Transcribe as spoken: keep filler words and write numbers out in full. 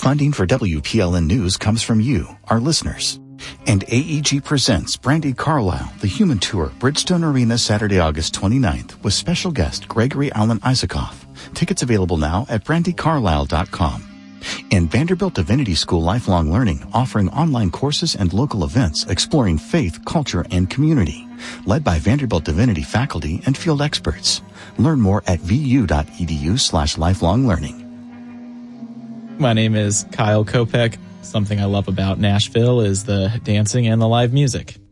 Funding for W P L N News comes from you, our listeners. And A E G presents Brandi Carlile, The Human Tour, Bridgestone Arena, Saturday, August twenty-ninth, with special guest Gregory Alan Isaacoff. Tickets available now at brandi carlile dot com. And Vanderbilt Divinity School Lifelong Learning, offering online courses and local events exploring faith, culture, and community. Led by Vanderbilt Divinity faculty and field experts. Learn more at vu.edu slash lifelong learning. My name is Kyle Kopech. Something I love about Nashville is the dancing and the live music.